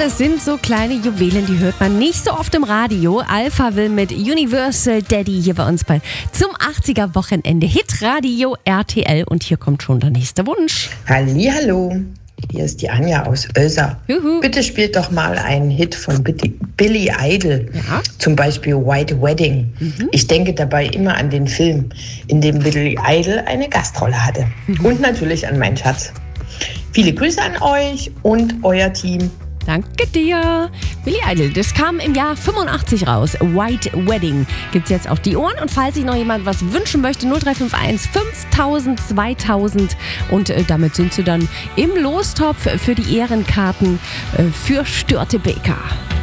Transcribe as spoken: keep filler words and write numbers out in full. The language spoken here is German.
das sind so kleine Juwelen, die hört man nicht so oft im Radio. Alphaville mit Universal Daddy hier bei uns bei zum achtziger-Wochenende Hitradio R T L. Und hier kommt schon der nächste Wunsch. Hallihallo, hier ist die Anja aus Oelsa. Juhu. Bitte spielt doch mal einen Hit von Billy Idol, Ja. zum Beispiel White Wedding. Mhm. Ich denke dabei immer an den Film, in dem Billy Idol eine Gastrolle hatte. Mhm. Und natürlich an meinen Schatz. Viele Grüße an euch und euer Team. Danke dir. Billy Idol, das kam im Jahr fünfundachtzig raus. White Wedding gibt's jetzt auf die Ohren. Und falls sich noch jemand was wünschen möchte, null drei fünf eins fünftausend zweitausend. Und äh, damit sind sie dann im Lostopf für die Ehrenkarten äh, für Störtebeker.